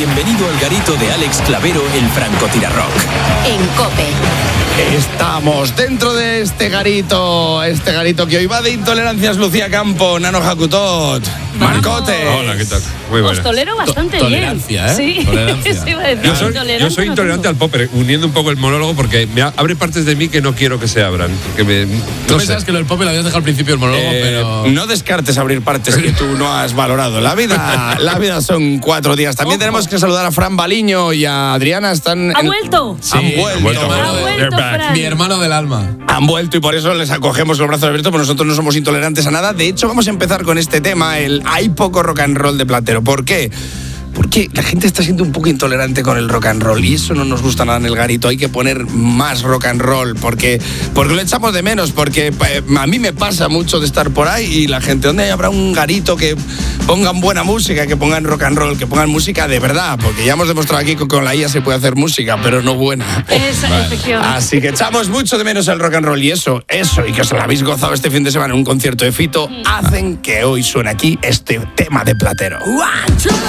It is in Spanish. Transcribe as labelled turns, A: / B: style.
A: Bienvenido al garito de Alex Clavero, el francotirarrock.
B: En COPE.
C: Estamos dentro de este garito que hoy va de intolerancias. Lucía Campo, Nano Jacutot, Marcote.
D: Hola, ¿qué tal? Muy buena.
B: Os tolero bastante
D: Tolerancia,
B: bien. Sí,
D: Tolerancia.
B: eso iba a decir.
D: Yo soy intolerante al popper, uniendo un poco el monólogo, porque abre partes de mí que no quiero que se abran. Porque
E: Tú pensabas que lo del popper lo habías dejado al principio del monólogo, pero...
C: No descartes abrir partes que tú no has valorado. La vida son 4 días. También tenemos que saludar a Fran Baliño y a Adriana.
B: ¿Ha vuelto?
E: Sí,
C: Han vuelto.
B: Fran.
E: Mi hermano del alma.
C: Han vuelto y por eso les acogemos con los brazos abiertos, porque nosotros no somos intolerantes a nada. De hecho, vamos a empezar con este tema, el hay poco rock and roll de Platero. ¿Por qué? Porque la gente está siendo un poco intolerante con el rock and roll y eso no nos gusta nada en el garito. Hay que poner más rock and roll porque lo echamos de menos, porque a mí me pasa mucho de estar por ahí y la gente, ¿dónde habrá un garito que pongan buena música, que pongan rock and roll, que pongan música de verdad? Porque ya hemos demostrado aquí que con la IA se puede hacer música, pero no buena.
B: Efectivamente.
C: Así que echamos mucho de menos el rock and roll y eso, y que os lo habéis gozado este fin de semana en un concierto de Fito, hacen que hoy suene aquí este tema de Platero.